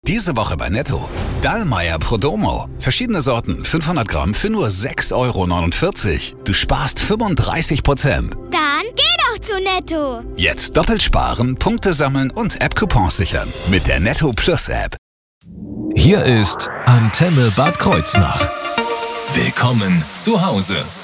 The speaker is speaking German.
Diese Woche bei Netto. Dallmayr Prodomo. Verschiedene Sorten, 500 Gramm für nur 6,49 €. Du sparst 35%. Dann geh doch zu Netto. Jetzt doppelt sparen, Punkte sammeln und App-Coupons sichern. Mit der Netto Plus App. Hier ist Antenne Bad Kreuznach. Willkommen zu Hause.